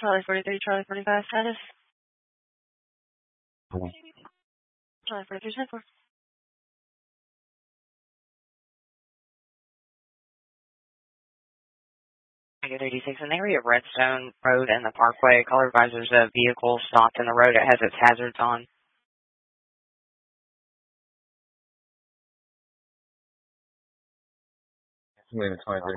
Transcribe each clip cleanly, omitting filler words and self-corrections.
Charlie 43, Charlie 45, status. Charlie 43, 10 4. Negative 86 in the area of Redstone Road and the Parkway. Caller advises a vehicle stopped in the road. It has its hazards on. Lima 23.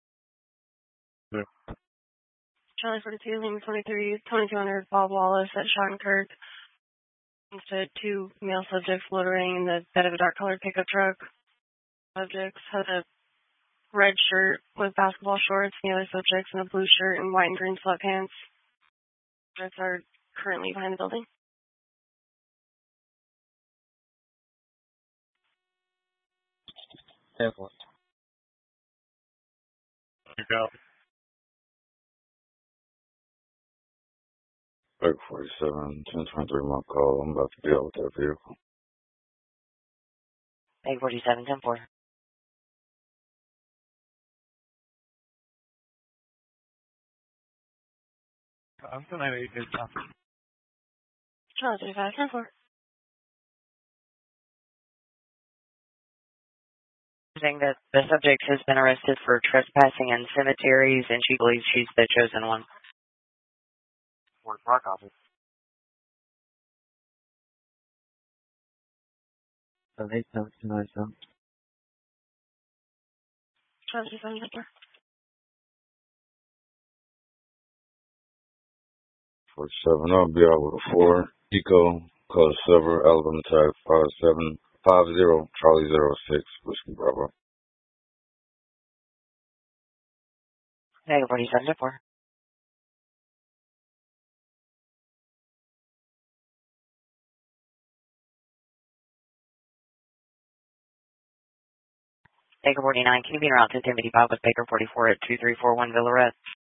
Charlie 42, Lima 23, 2200, Bob Wallace at Schottenkirk. Instead, two male subjects loitering in the bed of a dark-colored pickup truck. Subjects had a red shirt with basketball shorts, and the other subjects in a blue shirt and white and green sweatpants. Subjects are currently behind the building. Temple. You go. Back 47, 1023 my call. I'm about to deal with that vehicle. 847, 10 4. I'm still 98 good stuff. Charlie 35, 10 4. Saying that the subject has been arrested for trespassing in cemeteries, and she believes she's the chosen one. Fort Park office. So they don't know something. Charlie 37, 10 4. 47, I'll be out with a 4. Eco, code Silver, Alabama tag 5750, Charlie 06, Whiskey Bravo. Negative 47, 10 4. Baker 49, can you be around 10 55 with Baker 44 at 2341 Villaret?